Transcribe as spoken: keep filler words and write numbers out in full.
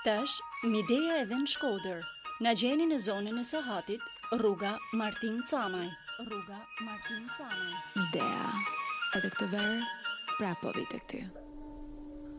Tash, Midea edhe në Shkodër. Na gjeni në zonën e Sahatit, rruga Martin Camaj. Rruga Martin Camaj. Midea, edhe këtë verë, prapo vite këty.